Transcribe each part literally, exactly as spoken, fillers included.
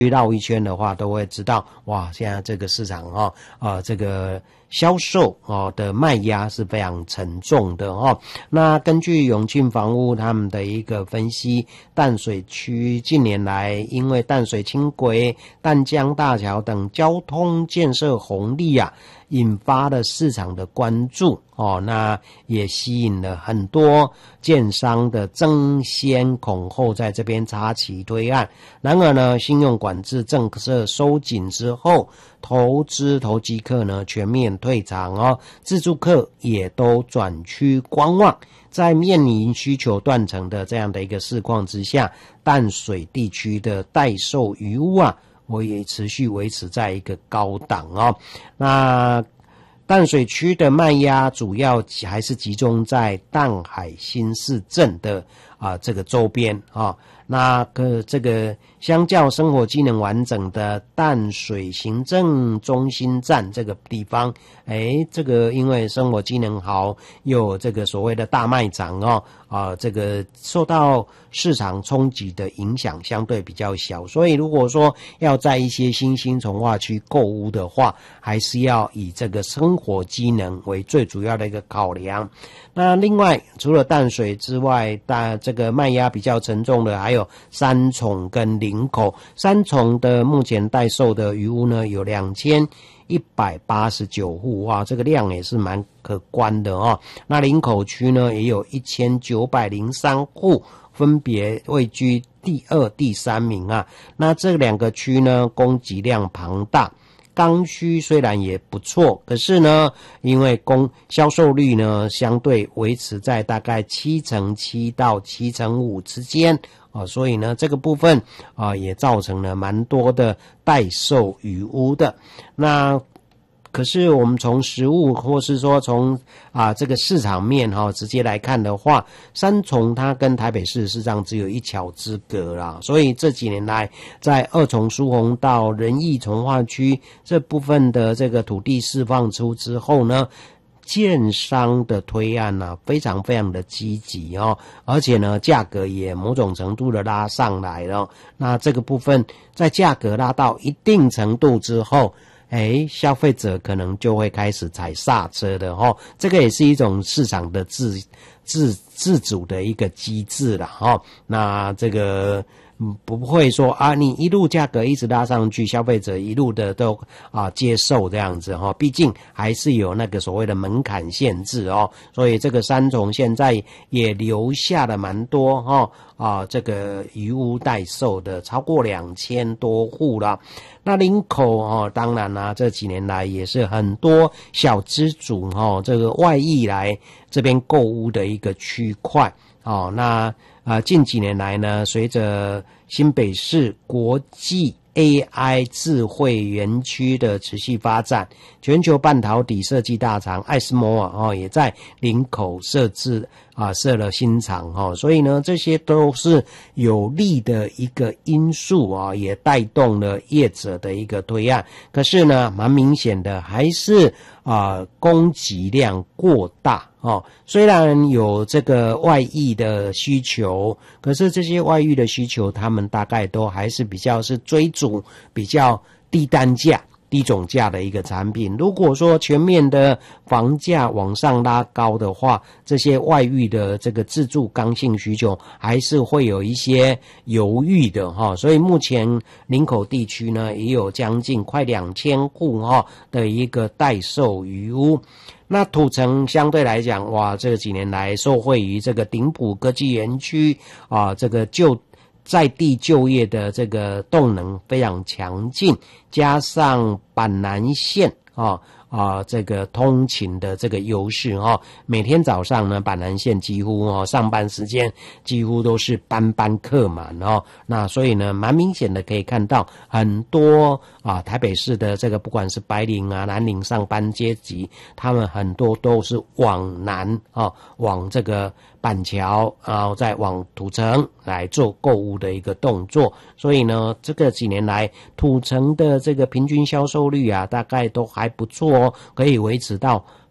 绕一圈的话，都会知道哇，现在这个市场哈啊、呃，这个销售哦的卖压是非常沉重的哦。那根据永庆房屋他们的一个分析，淡水区近年来因为淡水轻轨、淡江大桥等交通建设红利啊，引发了市场的关注哦，那也吸引了很多建商的争先恐后在这边插旗推案。然而呢，信用管制政策收紧之后，投资投机客呢全面退场哦，自住客也都转趋观望。在面临需求断层的这样的一个市况之下，淡水地区的待售余屋啊，我也持续维持在一个高档哦。那淡水区的卖压主要还是集中在淡海新市镇的啊这个周边啊。那个这个相较生活机能完整的淡水行政中心站这个地方，诶，这个因为生活机能好，又有这个所谓的大卖场哦，啊，这个受到市场冲击的影响相对比较小，所以如果说要在一些新兴从化区购屋的话，还是要以这个生活机能为最主要的一个考量。那另外除了淡水之外，大这个卖压比较沉重的还有三重跟林口。三重的目前待售的余屋呢有两千一百八十九户，哇，这个量也是蛮可观的哦。那林口区呢也有一千九百零三户，分别位居第二、第三名啊。那这两个区呢供给量庞大。刚需虽然也不错，可是呢，因为供销售率呢相对维持在大概七成七到七成五之间啊，所以呢这个部分啊也造成了蛮多的待售余屋的。那可是我们从实物或是说从啊这个市场面哈、哦、直接来看的话，三重它跟台北市事实上只有一桥之隔啦，所以这几年来在二重疏洪道仁义从化区这部分的这个土地释放出之后呢，建商的推案呢、啊、非常非常的积极哦，而且呢价格也某种程度的拉上来了。那这个部分在价格拉到一定程度之后，哎，消费者可能就会开始踩刹车的齁，这个也是一种市场的自自自主的一个机制啦齁。那这个不会说啊，你一路价格一直拉上去，消费者一路的都啊接受这样子齁，毕竟还是有那个所谓的门槛限制哦，所以这个三重现在也留下了蛮多齁啊，这个余屋待售的超过两千多户啦。那林口哦，当然啦、啊，这几年来也是很多小资主哦，这个外溢来这边购屋的一个区块哦。那啊，近几年来呢，随着新北市国际 A I 智慧园区的持续发展，全球半导体设计大厂艾斯摩尔哦也在林口设置啊设了新厂哦，所以呢这些都是有利的一个因素啊，也带动了业者的一个推案。可是呢，蛮明显的还是啊供给量过大哦，虽然有这个外溢的需求，可是这些外溢的需求，他们大概都还是比较是追逐比较低单价、低总价的一个产品。如果说全面的房价往上拉高的话，这些外溢的这个自住刚性需求还是会有一些犹豫的哈。所以目前林口地区呢，也有将近快两千户哈的一个待售余屋。那土城相对来讲，哇，这几年来受惠于这个顶埔科技园区啊，这个就在地就业的这个动能非常强劲，加上板南线啊啊这个通勤的这个优势哈、哦，每天早上呢，板南线几乎哦上班时间几乎都是班班客满哦，那所以呢，蛮明显的可以看到很多啊台北市的这个不管是白领啊蓝领上班阶级，他们很多都是往南啊往这个板桥，然后再往土城来做购物的一个动作，所以呢，这个几年来土城的这个平均销售率啊，大概都还不错哦，可以维持到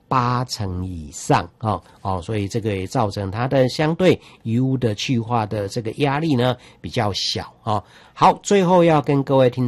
八成以上哦哦，所以这个也造成它的相对遗污的去化的这个压力呢比较小哦。好，最后要跟各位听